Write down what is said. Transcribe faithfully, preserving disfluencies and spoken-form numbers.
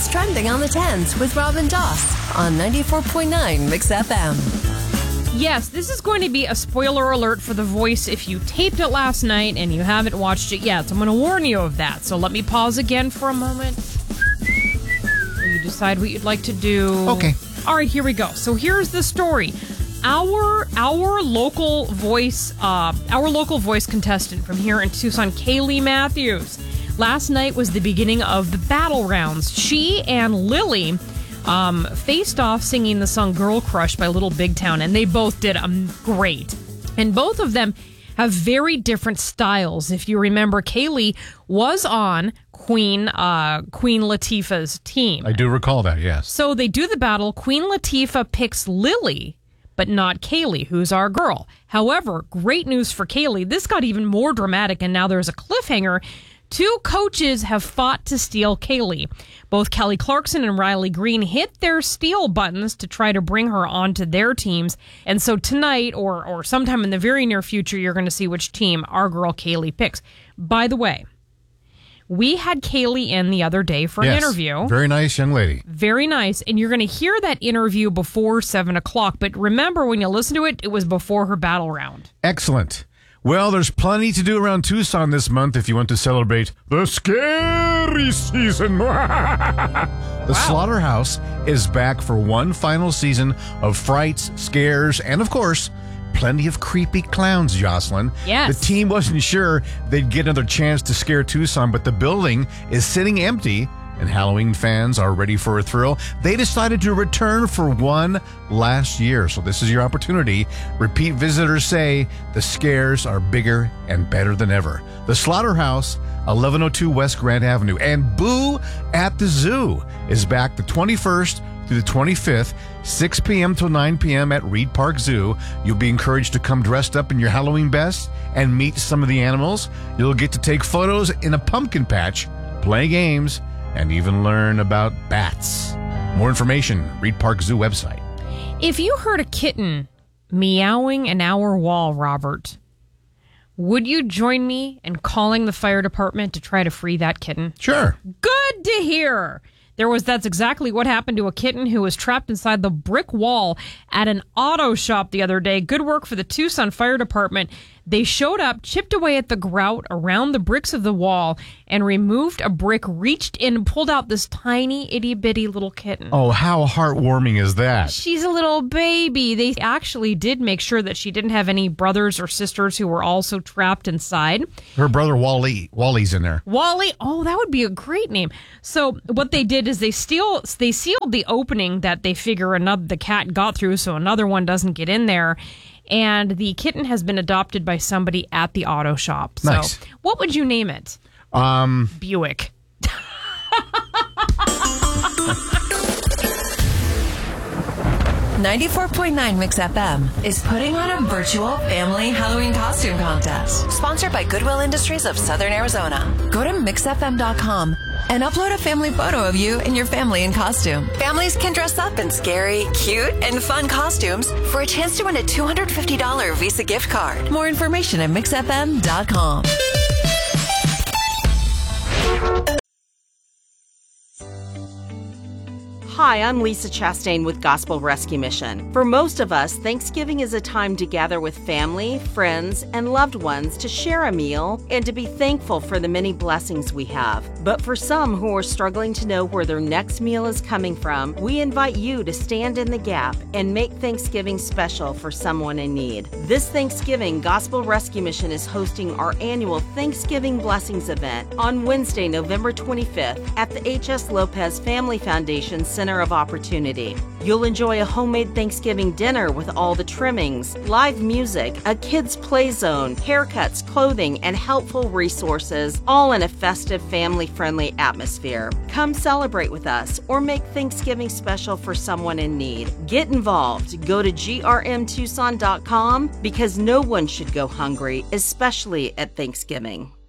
what's trending on the tens with Robin Doss on ninety-four point nine Mix F M. Yes, this is going to be a spoiler alert for The Voice if you taped it last night and you haven't watched it yet. So I'm going to warn you of that. So let me pause again for a moment. You decide what you'd like to do. Okay. All right, here we go. So here's the story. Our our local voice, uh, our local voice contestant from here in Tucson, Kaylee Matthews. Last night was the beginning of the battle rounds. She and Lily um, faced off singing the song Girl Crush by Little Big Town, and they both did um, great. And both of them have very different styles. If you remember, Kaylee was on Queen uh, Queen Latifah's team. I do recall that, yes. So they do the battle. Queen Latifah picks Lily, but not Kaylee, who's our girl. However, great news for Kaylee. This got even more dramatic, and now there's a cliffhanger. Two coaches have fought to steal Kaylee. Both Kelly Clarkson and Riley Green hit their steal buttons to try to bring her onto their teams. And so tonight, or or sometime in the very near future, you're going to see which team our girl Kaylee picks. By the way, we had Kaylee in the other day for an yes, interview. Very nice young lady. Very nice. And you're going to hear that interview before seven o'clock. But remember, when you listen to it, it was before her battle round. Excellent. Well, there's plenty to do around Tucson this month if you want to celebrate the scary season. The wow. Slaughterhouse is back for one final season of frights, scares, and, of course, plenty of creepy clowns, Jocelyn. Yes. The team wasn't sure they'd get another chance to scare Tucson, but the building is sitting empty, and Halloween fans are ready for a thrill. They decided to return for one last year, so this is your opportunity. Repeat visitors say the scares are bigger and better than ever. The Slaughterhouse, eleven oh two West Grand Avenue, and Boo at the Zoo is back the twenty-first through the twenty-fifth, six p.m. till nine p.m. at Reed Park Zoo. You'll be encouraged to come dressed up in your Halloween best and meet some of the animals. You'll get to take photos in a pumpkin patch, play games, and even learn about bats. More information, Reed Park Zoo website. If you heard a kitten meowing in our wall, Robert, would you join me in calling the fire department to try to free that kitten? Sure. Good to hear. There was, that's exactly what happened to a kitten who was trapped inside the brick wall at an auto shop the other day. Good work for the Tucson Fire Department. They showed up, chipped away at the grout around the bricks of the wall, and removed a brick, reached in, and pulled out this tiny, itty-bitty little kitten. Oh, how heartwarming is that? She's a little baby. They actually did make sure that she didn't have any brothers or sisters who were also trapped inside. Her brother Wally, Wally's in there. Wally, oh, that would be a great name. So what they did is they steal, they sealed the opening that they figure another the cat got through, so another one doesn't get in there. And the kitten has been adopted by somebody at the auto shop. So nice. What would you name it? Um, Buick. ninety-four point nine Mix F M is putting on a virtual family Halloween costume contest sponsored by Goodwill Industries of Southern Arizona. Go to mix f m dot com and upload a family photo of you and your family in costume. Families can dress up in scary, cute, and fun costumes for a chance to win a two hundred fifty dollars Visa gift card. More information at mix f m dot com. Hi, I'm Lisa Chastain with Gospel Rescue Mission. For most of us, Thanksgiving is a time to gather with family, friends, and loved ones to share a meal and to be thankful for the many blessings we have. But for some who are struggling to know where their next meal is coming from, we invite you to stand in the gap and make Thanksgiving special for someone in need. This Thanksgiving, Gospel Rescue Mission is hosting our annual Thanksgiving Blessings event on Wednesday, November twenty-fifth at the H S. Lopez Family Foundation Center of Opportunity. You'll enjoy a homemade Thanksgiving dinner with all the trimmings, live music, a kids' play zone, haircuts, clothing, and helpful resources, all in a festive, family-friendly atmosphere. Come celebrate with us or make Thanksgiving special for someone in need. Get involved. Go to G R M Tucson dot com because no one should go hungry, especially at Thanksgiving.